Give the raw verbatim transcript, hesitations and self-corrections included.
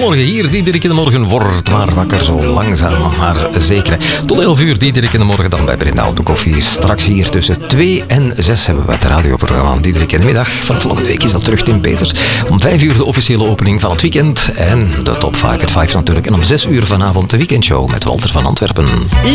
Goedemorgen, hier Diederik in de Morgen wordt maar wakker, zo langzaam maar zeker. Tot elf uur Diederik in de Morgen, dan bij Brenda op de koffie. Straks hier tussen twee en zes hebben we het radioprogramma Diederik in de Middag. Van volgende week is dat terug, Tim Peters. Om vijf uur de officiële opening van het weekend en de top vijf at vijf natuurlijk. En om zes uur vanavond de weekendshow met Walter van Antwerpen.